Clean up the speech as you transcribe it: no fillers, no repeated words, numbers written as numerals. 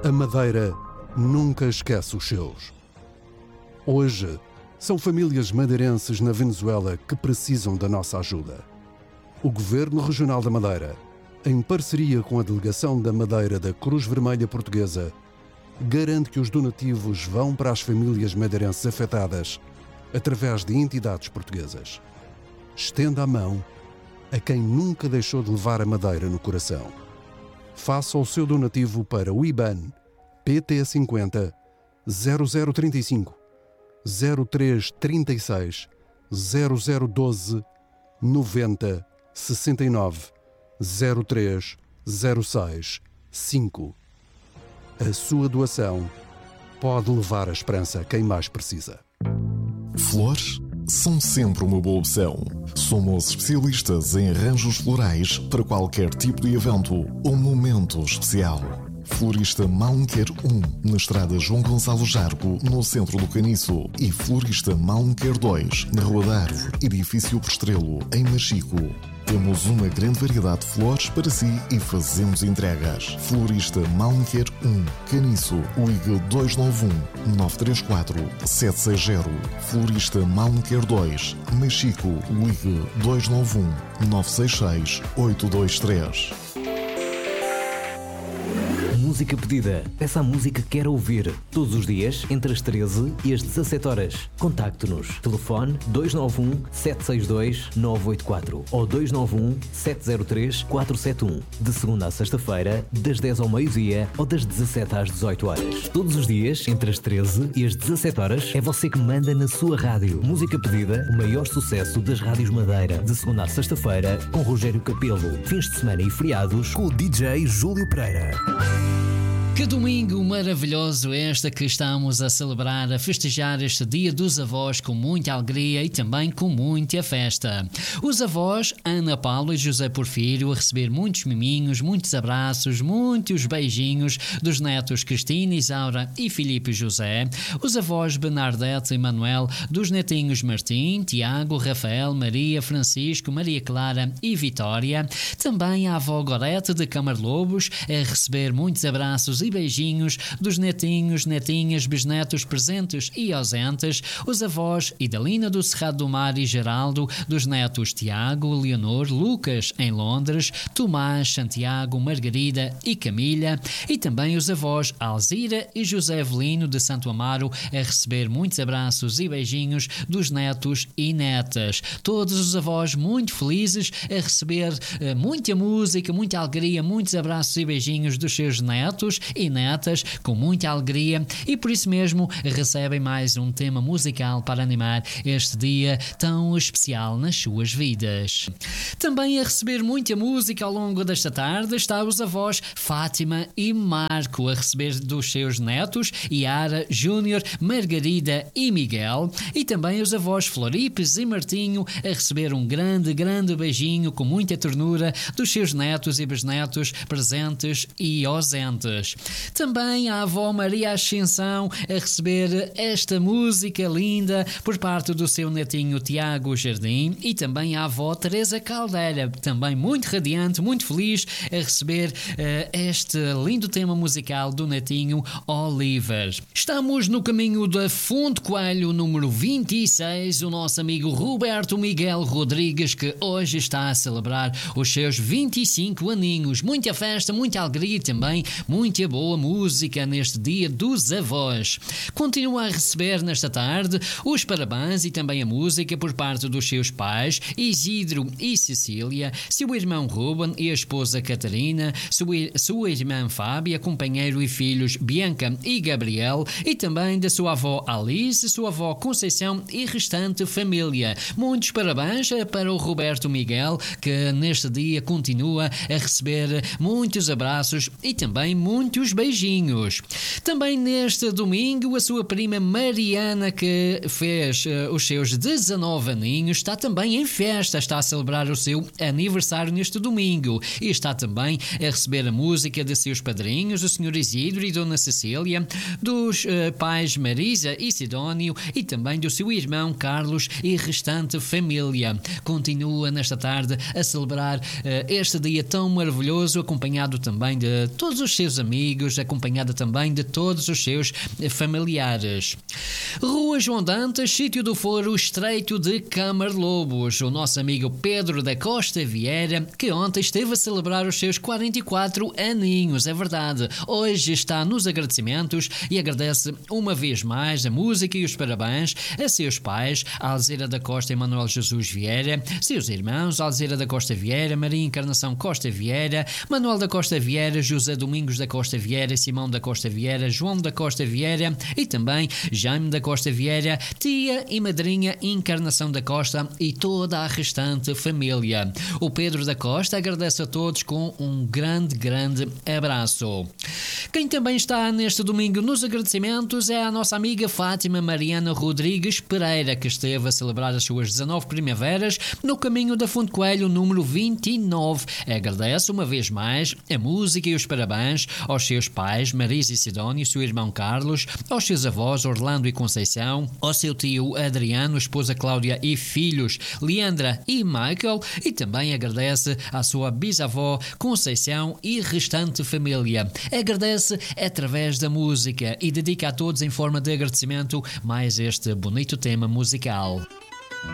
A Madeira nunca esquece os seus. Hoje, são famílias madeirenses na Venezuela que precisam da nossa ajuda. O Governo Regional da Madeira, em parceria com a Delegação da Madeira da Cruz Vermelha Portuguesa, garante que os donativos vão para as famílias madeirenses afetadas através de entidades portuguesas. Estenda a mão a quem nunca deixou de levar a Madeira no coração. Faça o seu donativo para o IBAN PT50 0035 0336 0012 90 69 03 06 5. A sua doação pode levar a esperança a quem mais precisa. Flores são sempre uma boa opção. Somos especialistas em arranjos florais para qualquer tipo de evento ou momento especial. Florista Malmequer 1, na estrada João Gonçalo Jargo, no centro do Caniço, e Florista Malmequer 2, na Rua da Árvore, edifício Postrelo, em Machico. Temos uma grande variedade de flores para si e fazemos entregas. Florista Malmequer 1, Caniço, ligue 291 934 760. Florista Malmequer 2, Machico, ligue 291 966 823. Música pedida. Peça a música que quer ouvir. Todos os dias, entre as 13 e as 17 horas. Contacte-nos. Telefone 291 762 984 ou 291 703 471. De segunda a sexta-feira, das 10 ao meio-dia ou das 17 às 18 horas. Todos os dias, entre as 13 e as 17 horas, é você que manda na sua rádio. Música pedida, o maior sucesso das rádios Madeira. De segunda a sexta-feira, com Rogério Capelo. Fins de semana e feriados, com o DJ Júlio Pereira. Que domingo maravilhoso este que estamos a celebrar, a festejar este Dia dos Avós com muita alegria e também com muita festa. Os avós, Ana Paula e José Porfírio, a receber muitos miminhos, muitos abraços, muitos beijinhos dos netos Cristina, Isaura e Filipe José. Os avós Bernadette e Manuel, dos netinhos Martim, Tiago, Rafael, Maria, Francisco, Maria Clara e Vitória. Também a avó Gorete de Camarlobos, a receber muitos abraços e beijinhos dos netinhos, netinhas, bisnetos presentes e ausentes, os avós Idalina do Cerrado do Mar e Geraldo, dos netos Tiago, Leonor, Lucas em Londres, Tomás, Santiago, Margarida e Camila, e também os avós Alzira e José Evelino de Santo Amaro, a receber muitos abraços e beijinhos dos netos e netas. Todos os avós muito felizes a receber muita música, muita alegria, muitos abraços e beijinhos dos seus netos e netas, com muita alegria, e por isso mesmo recebem mais um tema musical para animar este dia tão especial nas suas vidas. Também a receber muita música ao longo desta tarde está os avós Fátima e Marco, a receber dos seus netos Yara, Júnior, Margarida e Miguel, e também os avós Floripes e Martinho a receber um grande beijinho com muita ternura dos seus netos e bisnetos presentes e ausentes. Também a avó Maria Ascensão a receber esta música linda por parte do seu netinho Tiago Jardim, e também a avó Teresa Caldeira, também muito radiante, muito feliz a receber este lindo tema musical do netinho Oliver. Estamos no caminho da Fonte Coelho número 26, o nosso amigo Roberto Miguel Rodrigues, que hoje está a celebrar os seus 25 aninhos. Muita festa, muita alegria e também muita boa música neste Dia dos Avós. Continua a receber nesta tarde os parabéns e também a música por parte dos seus pais Isidro e Cecília, seu irmão Ruben e a esposa Catarina, sua irmã Fábia, companheiro e filhos Bianca e Gabriel, e também da sua avó Alice, sua avó Conceição e restante família. Muitos parabéns para o Roberto Miguel, que neste dia continua a receber muitos abraços e também muitos beijinhos. Também neste domingo, a sua prima Mariana, que fez os seus 19 aninhos, está também em festa, está a celebrar o seu aniversário neste domingo, e está também a receber a música de seus padrinhos, o Sr. Isidro e Dona Cecília, dos pais Marisa e Sidónio, e também do seu irmão Carlos e restante família. Continua nesta tarde a celebrar este dia tão maravilhoso, acompanhado também de todos os seus amigos, amigos, acompanhada também de todos os seus familiares. Rua João Dantas, Sítio do Foro, Estreito de Camarlobos. O nosso amigo Pedro da Costa Vieira, que ontem esteve a celebrar os seus 44 aninhos, é verdade. Hoje está nos agradecimentos e agradece uma vez mais a música e os parabéns a seus pais, Alzira da Costa e Manuel Jesus Vieira, seus irmãos, Alzira da Costa Vieira, Maria Encarnação Costa Vieira, Manuel da Costa Vieira, José Domingos da Costa Vieira, Simão da Costa Vieira, João da Costa Vieira e também Jaime da Costa Vieira, tia e madrinha Encarnação da Costa e toda a restante família. O Pedro da Costa agradece a todos com um grande abraço. Quem também está neste domingo nos agradecimentos é a nossa amiga Fátima Mariana Rodrigues Pereira, que esteve a celebrar as suas 19 primaveras no caminho da Fonte Coelho número 29. Agradece uma vez mais a música e os parabéns aos seus pais, Marisa e Sidónio, seu irmão Carlos, aos seus avós, Orlando e Conceição, ao seu tio Adriano, esposa Cláudia e filhos, Leandra e Michael, e também agradece à sua bisavó Conceição e restante família. Agradece através da música e dedica a todos em forma de agradecimento mais este bonito tema musical.